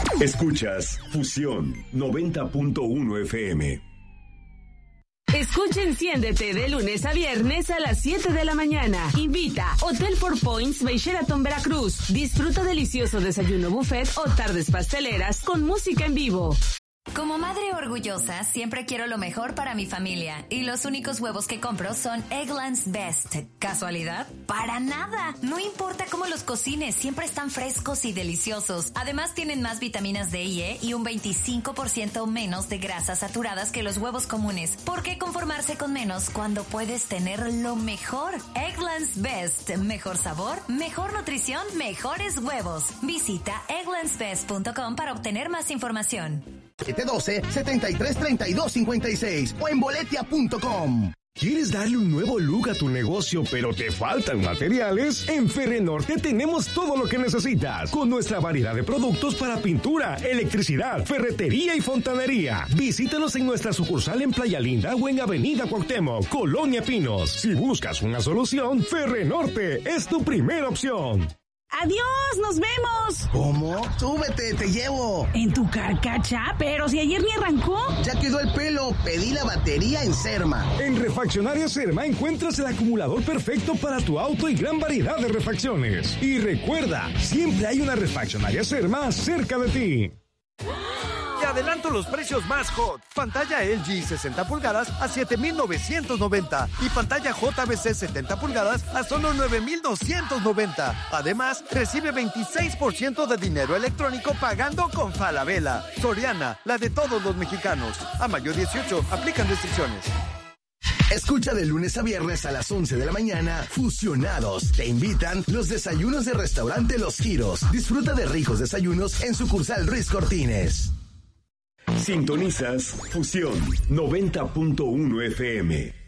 Escuchas Fusión 90.1 FM. Escucha Enciéndete de lunes a viernes a las 7 de la mañana. Invita Hotel Four Points by Sheraton Veracruz. Disfruta delicioso desayuno buffet o tardes pasteleras con música en vivo. Como madre orgullosa, siempre quiero lo mejor para mi familia. Y los únicos huevos que compro son Eggland's Best. ¿Casualidad? ¡Para nada! No importa cómo los cocines, siempre están frescos y deliciosos. Además, tienen más vitaminas D y E y un 25% menos de grasas saturadas que los huevos comunes. ¿Por qué conformarse con menos cuando puedes tener lo mejor? Eggland's Best. Mejor sabor, mejor nutrición, mejores huevos. Visita egglandsbest.com para obtener más información. 712-7332-56 o en boletia.com. ¿Quieres darle un nuevo look a tu negocio, pero te faltan materiales? En Ferrenorte tenemos todo lo que necesitas, con nuestra variedad de productos para pintura, electricidad, ferretería y fontanería. Visítanos en nuestra sucursal en Playa Linda o en Avenida Cuauhtémoc, Colonia Pinos. Si buscas una solución, Ferrenorte es tu primera opción. ¡Adiós! ¡Nos vemos! ¿Cómo? Súbete, te llevo. ¿En tu carcacha? Pero si ayer ni arrancó. Ya quedó el pelo. Pedí la batería en Serma. En Refaccionaria Serma encuentras el acumulador perfecto para tu auto y gran variedad de refacciones. Y recuerda, siempre hay una Refaccionaria Serma cerca de ti. Te adelanto los precios más hot. Pantalla LG 60 pulgadas a 7,990 y pantalla JBC 70 pulgadas a solo 9,290. Además, recibe 26% de dinero electrónico pagando con Falabella. Soriana, la de todos los mexicanos. A mayo 18, aplican restricciones. Escucha de lunes a viernes a las 11 de la mañana Fusionados. Te invitan los desayunos de restaurante Los Giros. Disfruta de ricos desayunos en sucursal Ruiz Cortines. Sintonizas Fusión 90.1 FM.